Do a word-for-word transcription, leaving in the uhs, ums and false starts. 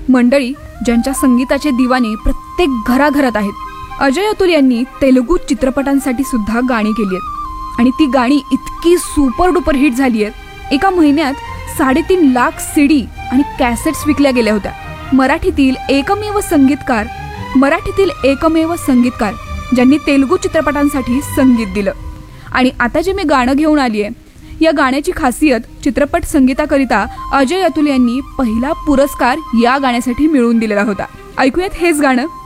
मंडळी ज्यांच्या संगीताचे दिवाने प्रत्येक घराघरात आहेत. अजय अतुल यांनी तेलुगू चित्रपटांसाठी सुद्धा गाणी केली आहेत आणि ती गाणी इतकी सुपर डुपर हिट झाली आहेत. एका महिन्यात साडेतीन लाख सीडी आणि कॅसेट्स विकल्या गेल्या होत्या. मराठीतील एकमेव संगीतकार मराठीतील एकमेव संगीतकार ज्यांनी तेलुगू चित्रपटांसाठी संगीत दिलं. आणि आता जे मी गाणं घेऊन आली आहे, या गाण्याची खासियत चित्रपट संगीताकरिता अजय अतुल यांनी पहिला पुरस्कार या गाण्यासाठी मिळवून दिलेला होता. ऐकूयात हेच गाणं.